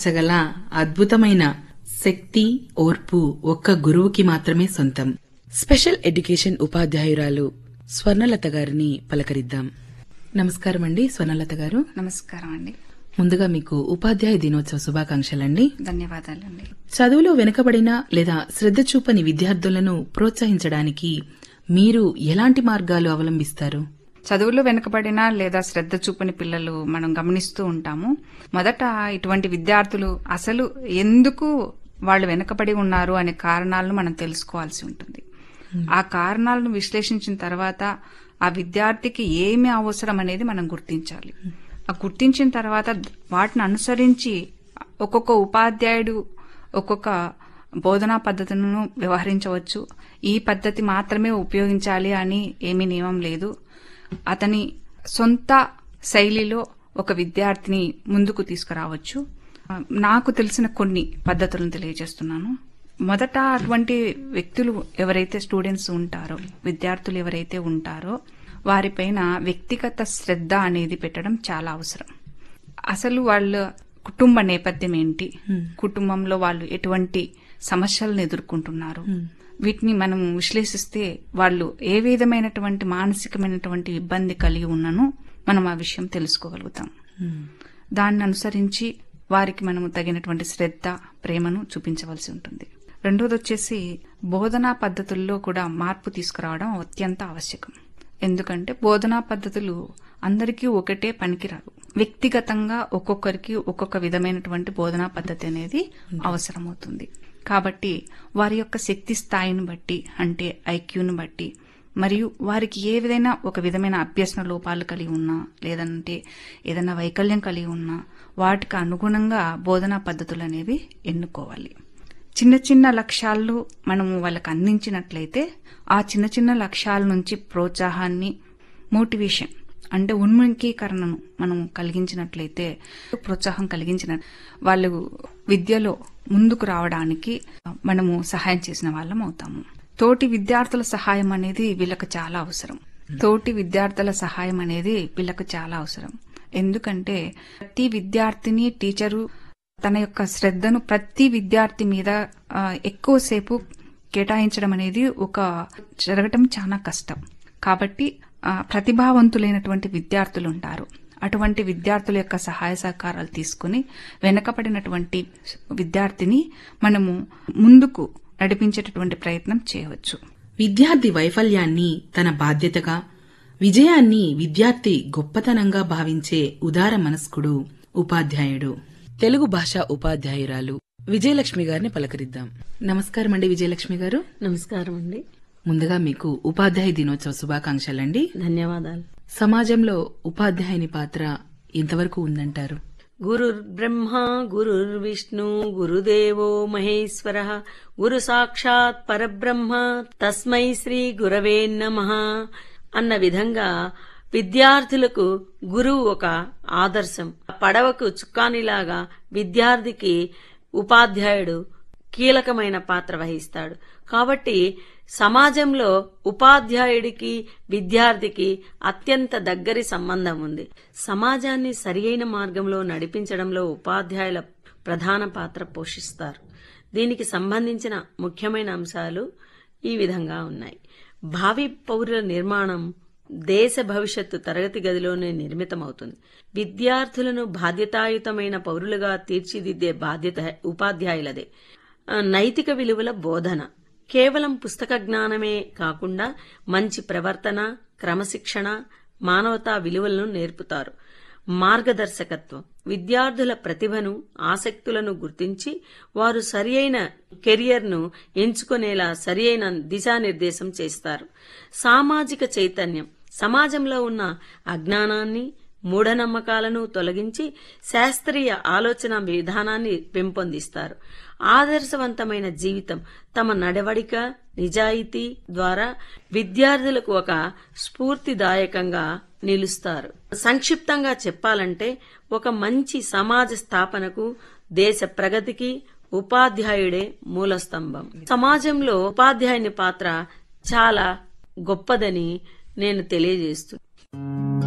మార్చగల అద్భుతమైన శక్తి, ఓర్పు ఒక్క గురువుకి మాత్రమే సొంతం. స్పెషల్ ఎడ్యుకేషన్ ఉపాధ్యాయురాలు స్వర్ణలత గారిని పలకరిద్దాం. నమస్కారం అండి స్వర్ణలత గారు. నమస్కారం అండి. ముందుగా మీకు ఉపాధ్యాయ దినోత్సవ శుభాకాంక్షలండి. ధన్యవాదాలండి. చదువులో వెనుకబడిన లేదా శ్రద్ధ చూపని విద్యార్థులను ప్రోత్సహించడానికి మీరు ఎలాంటి మార్గాలు అవలంబిస్తారు? చదువులో వెనుకబడిన లేదా శ్రద్ధ చూపని పిల్లలు మనం గమనిస్తూ ఉంటాము. మొదట ఇటువంటి విద్యార్థులు అసలు ఎందుకు వాళ్ళు వెనుకబడి ఉన్నారు అనే కారణాలను మనం తెలుసుకోవాల్సి ఉంటుంది. ఆ కారణాలను విశ్లేషించిన తర్వాత ఆ విద్యార్థికి ఏమి అవసరం అనేది మనం గుర్తించాలి. ఆ గుర్తించిన తర్వాత వాటిని అనుసరించి ఒక్కొక్క ఉపాధ్యాయుడు ఒక్కొక్క బోధనా పద్ధతులను వ్యవహరించవచ్చు. ఈ పద్ధతి మాత్రమే ఉపయోగించాలి అని ఏమీ నియమం లేదు. అతని సొంత శైలిలో ఒక విద్యార్థిని ముందుకు తీసుకురావచ్చు. నాకు తెలిసిన కొన్ని పద్ధతులను తెలియజేస్తున్నాను. మొదట అటువంటి వ్యక్తులు ఎవరైతే స్టూడెంట్స్ ఉంటారో, విద్యార్థులు ఎవరైతే ఉంటారో వారిపైన వ్యక్తిగత శ్రద్ధ అనేది పెట్టడం చాలా అవసరం. అసలు వాళ్ళ కుటుంబ నేపథ్యం ఏంటి, కుటుంబంలో వాళ్ళు ఎటువంటి సమస్యలను ఎదుర్కొంటున్నారు, వీటిని మనం విశ్లేషిస్తే వాళ్ళు ఏ విధమైనటువంటి మానసికమైనటువంటి ఇబ్బంది కలిగి ఉన్ననో మనం ఆ విషయం తెలుసుకోగలుగుతాం. దాన్ని అనుసరించి వారికి మనము తగినటువంటి శ్రద్ధ, ప్రేమను చూపించవలసి ఉంటుంది. రెండోది వచ్చేసి బోధనా పద్ధతుల్లో కూడా మార్పు తీసుకురావడం అత్యంత ఆవశ్యకం. ఎందుకంటే బోధనా పద్ధతులు అందరికీ ఒకటే పనికిరావు. వ్యక్తిగతంగా ఒక్కొక్కరికి ఒక్కొక్క విధమైనటువంటి బోధనా పద్ధతి అనేది అవసరమవుతుంది. కాబట్టి వారి యొక్క శక్తి స్థాయిని బట్టి, అంటే ఐక్యూను బట్టి, మరియు వారికి ఏ విధైనా ఒక విధమైన అభ్యసన లోపాలు కలిగి ఉన్నా, లేదంటే ఏదైనా వైకల్యం కలిగి ఉన్నా వాటికి అనుగుణంగా బోధనా పద్ధతులు అనేవి ఎన్నుకోవాలి. చిన్న చిన్న లక్ష్యాలు మనము వాళ్ళకి అందించినట్లయితే ఆ చిన్న చిన్న లక్ష్యాల నుంచి ప్రోత్సాహాన్ని, మోటివేషన్ అంటే ఉన్ముఖీకరణను మనం కలిగించినట్లయితే, ప్రోత్సాహం కలిగించిన వాళ్ళు విద్యలో ముందుకు రావడానికి మనము సహాయం చేసిన వాళ్ళం అవుతాము. తోటి విద్యార్థుల సహాయం అనేది వీళ్ళకి చాలా అవసరం. ఎందుకంటే ప్రతి విద్యార్థిని టీచరు తన యొక్క శ్రద్ధను ప్రతి విద్యార్థి మీద ఎక్కువసేపు కేటాయించడం అనేది జరగటం చాలా కష్టం. కాబట్టి ప్రతిభావంతులైనటువంటి విద్యార్థులు ఉంటారు. అటువంటి విద్యార్థుల యొక్క సహాయ సహకారాలు తీసుకుని వెనకబడినటువంటి విద్యార్థిని మనము ముందుకు నడిపించేటటువంటి ప్రయత్నం చేయవచ్చు. విద్యార్థి వైఫల్యాన్ని తన బాధ్యతగా, విజయాన్ని విద్యార్థి గొప్పతనంగా భావించే ఉదార మనస్కుడు ఉపాధ్యాయుడు. తెలుగు భాషా ఉపాధ్యాయురాలు విజయలక్ష్మి గారిని పలకరిద్దాం. నమస్కారం అండి విజయలక్ష్మి గారు. నమస్కారం అండి. ముందుగా మీకు ఉపాధ్యాయ దినోత్సవ శుభాకాంక్షలండి. ధన్యవాదాలు. సమాజంలో ఉపాధ్యాయుని పాత్ర ఎంతవరకు ఉందంటారు? గురుర్బ్రహ్మ గురుర్విష్ణు గురుదేవో మహేశ్వరః గురు సాక్షాత్ పరబ్రహ్మ తస్మై శ్రీ గురవే నమః అన్న విధంగా విద్యార్థులకు గురువు ఒక ఆదర్శం. పడవకు చుక్కానిలాగా విద్యార్థికి ఉపాధ్యాయుడు కీలకమైన పాత్ర వహిస్తాడు. కాబట్టి సమాజంలో ఉపాధ్యాయుడికి విద్యార్థికి అత్యంత దగ్గరి సంబంధం ఉంది. సమాజాన్ని సరియైన మార్గంలో నడిపించడంలో ఉపాధ్యాయుల ప్రధాన పాత్ర పోషిస్తారు. దీనికి సంబంధించిన ముఖ్యమైన అంశాలు ఈ విధంగా ఉన్నాయి. భావి పౌరుల నిర్మాణం దేశ భవిష్యత్తు తరగతి గదిలోనే నిర్మితమవుతుంది. విద్యార్థులను బాధ్యతాయుతమైన పౌరులుగా తీర్చిదిద్దే బాధ్యత ఉపాధ్యాయులదే. నైతిక విలువల బోధన కేవలం పుస్తక జ్ఞానమే కాకుండా మంచి ప్రవర్తన, క్రమశిక్షణ, మానవతా విలువలను నేర్పుతారు. మార్గదర్శకత్వం విద్యార్థుల ప్రతిభను, ఆసక్తులను గుర్తించి వారు సరియైన కెరియర్ను ఎంచుకునేలా సరియైన దిశానిర్దేశం చేస్తారు. సామాజిక చైతన్యం సమాజంలో ఉన్న అజ్ఞానాన్ని, మూఢనమ్మకాలను తొలగించి శాస్త్రీయ ఆలోచన విధానాన్ని పెంపొందిస్తారు. ఆదర్శవంతమైన జీవితం తమ నడవడిక, నిజాయితీ ద్వారా విద్యార్థులకు ఒక స్ఫూర్తిదాయకంగా నిలుస్తారు. సంక్షిప్తంగా చెప్పాలంటే ఒక మంచి సమాజ స్థాపనకు, దేశ ప్రగతికి ఉపాధ్యాయుడే మూలస్తంభం. సమాజంలో ఉపాధ్యాయుని పాత్ర చాలా గొప్పదని నేను తెలియజేస్తున్నాను.